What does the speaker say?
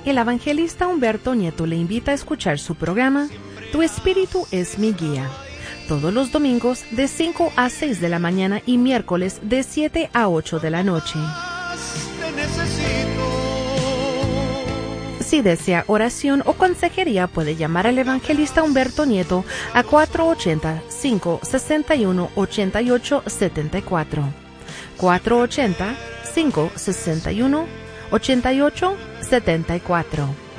El evangelista Humberto Nieto le invita a escuchar su programa Tu Espíritu es mi guía, todos los domingos de 5 a 6 de la mañana y miércoles de 7 a 8 de la noche. Si desea oración o consejería, puede llamar al evangelista Humberto Nieto a 480-561-8874. 480-561-8874.